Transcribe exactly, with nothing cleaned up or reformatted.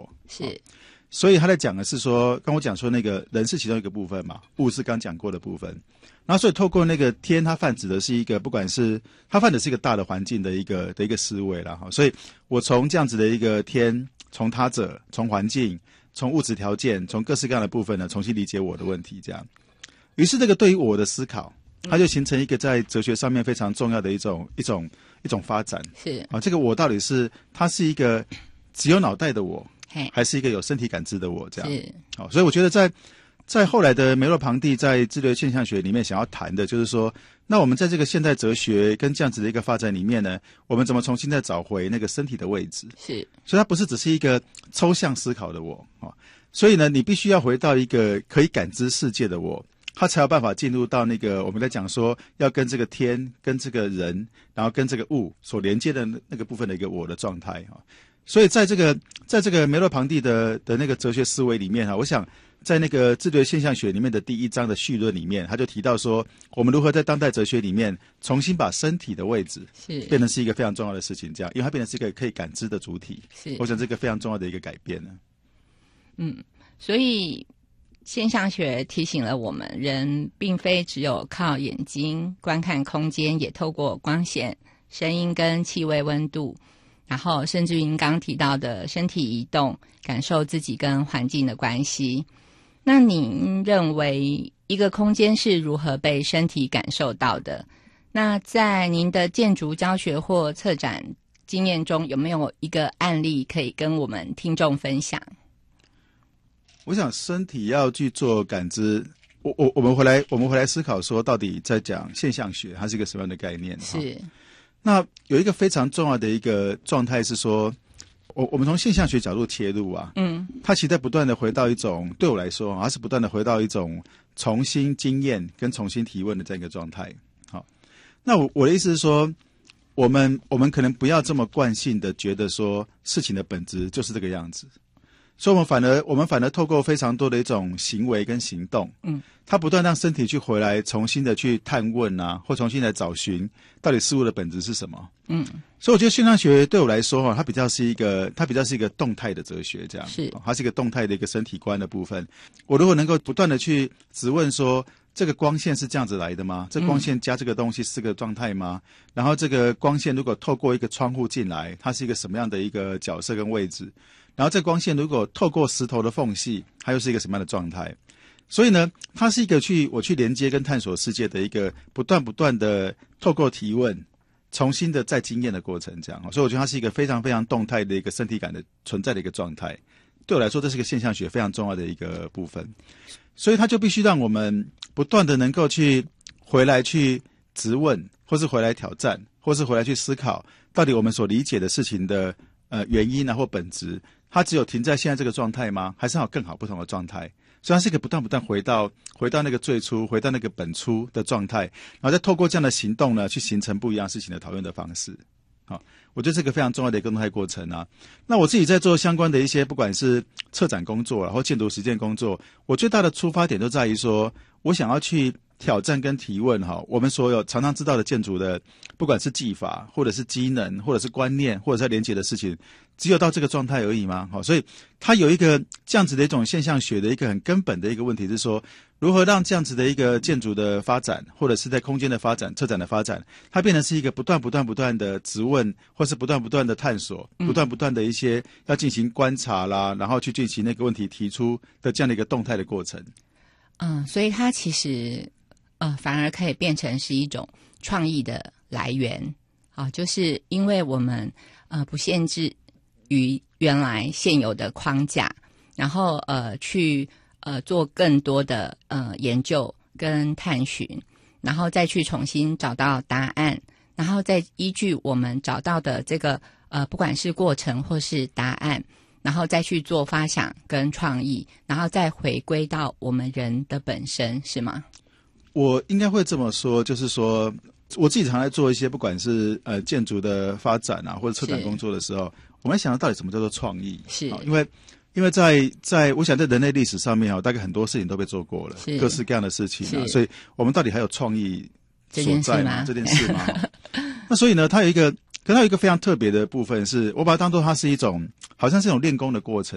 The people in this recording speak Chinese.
我。 是。 哦，所以他在讲的是说，跟我讲说那个人是其中一个部分嘛，物是刚讲过的部分。然后所以透过那个天，它泛指的是一个，不管是它泛指是一个大的环境的一个的一个思维啦哈。所以我从这样子的一个天，从他者，从环境，从物质条件，从各式各样的部分呢，重新理解我的问题这样。于是这个对于我的思考，它就形成一个在哲学上面非常重要的一种一种一种发展。 是啊，这个我到底是它是一个只有脑袋的我，还是一个有身体感知的我这样。 是。 好，所以我觉得在在后来的梅洛庞蒂在智略现象学里面想要谈的就是说，那我们在这个现代哲学跟这样子的一个发展里面呢，我们怎么重新再找回那个身体的位置。 是。 所以它不是只是一个抽象思考的我啊，所以呢你必须要回到一个可以感知世界的我，他才有办法进入到那个我们在讲说要跟这个天跟这个人然后跟这个物所连接的那个部分的一个我的状态啊。所以在这个在这个梅洛庞蒂的的那个哲学思维里面啊，我想在那个智略现象学里面的第一章的绪论里面，他就提到说我们如何在当代哲学里面重新把身体的位置是变成是一个非常重要的事情，这样因为它变成是一个可以感知的主体。是，我想这个非常重要的一个改变呢。 嗯，所以现象学提醒了我们，人并非只有靠眼睛观看空间，也透过光线、声音跟气味、温度，然后甚至于您刚提到的身体移动，感受自己跟环境的关系。那您认为一个空间是如何被身体感受到的？那在您的建筑教学或策展经验中，有没有一个案例可以跟我们听众分享？ 我想身体要去做感知，我我我们回来我们回来思考说，到底在讲现象学，它是一个什么样的概念？ 是。 那有一个非常重要的一个状态是说，我我们从现象学角度切入啊，嗯，它其实在不断的回到一种，对我来说，它是不断的回到一种重新经验跟重新提问的这样一个状态。好，那我我的意思是说，我们我们可能不要这么惯性的觉得说事情的本质就是这个样子。所以我们反而我们反而透过非常多的一种行为跟行动，嗯，它不断让身体去回来重新的去探问啊，或重新来找寻到底事物的本质是什么。嗯，所以我觉得现象学对我来说哈，它比较是一个它比较是一个动态的哲学，这样是，它是一个动态的一个身体观的部分。我如果能够不断的去质问说，这个光线是这样子来的吗？这光线加这个东西是个状态吗？嗯，然后这个光线如果透过一个窗户进来，它是一个什么样的一个角色跟位置？然后这光线如果透过石头的缝隙，它又是一个什么样的状态？所以呢，它是一个去我去连接跟探索世界的一个不断不断的透过提问，重新的再经验的过程，这样。所以我觉得它是一个非常非常动态的一个身体感的存在的一个状态。对我来说，这是一个现象学非常重要的一个部分。所以它就必须让我们不断的能够去回来去质问，或是回来挑战，或是回来去思考，到底我们所理解的事情的呃原因啊或本质。它只有停在现在这个状态吗？还是还有更好不同的状态？所以它是一个不断不断回到回到那个最初，回到那个本初的状态，然后再透过这样的行动呢，去形成不一样事情的讨论的方式。好，我觉得这个非常重要的一个动态过程啊。那我自己在做相关的一些，不管是策展工作，然后建筑实践工作，我最大的出发点就在于说，我想要去挑战跟提问哈，我们所有常常知道的建筑的，不管是技法，或者是机能，或者是观念，或者是连结的事情，只有到这个状态而已吗？好，所以它有一个这样子的一种现象学的一个很根本的一个问题是说，如何让这样子的一个建筑的发展，或者是在空间的发展、策展的发展，它变成是一个不断不断不断的质问，或是不断不断的探索，不断不断的一些要进行观察啦，然后去进行那个问题提出的这样的一个动态的过程。 嗯，所以它其实呃反而可以变成是一种创意的来源啊，就是因为我们呃不限制于原来现有的框架，然后呃去呃做更多的呃研究跟探寻，然后再去重新找到答案，然后再依据我们找到的这个呃不管是过程或是答案，然后再去做发想跟创意，然后再回归到我们人的本身，是吗？ 我应该会这么说，就是说我自己常在做一些不管是呃建筑的发展啊，或者策展工作的时候，我们想到到底什么叫做创意？是，因为因为在在我想在人类历史上面啊，大概很多事情都被做过了，各式各样的事情啊，所以我们到底还有创意所在吗？这件事吗？那所以呢，它有一个，可它有一个非常特别的部分是，我把它当作它是一种，好像是一种练功的过程。